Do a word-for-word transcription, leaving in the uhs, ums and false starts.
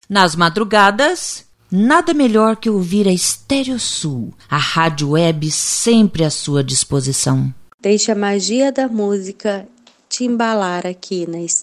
Nas madrugadas, nada melhor que ouvir a Estéreo Sul, a rádio web sempre à sua disposição. Deixe a magia da música te embalar aqui na Estéreo.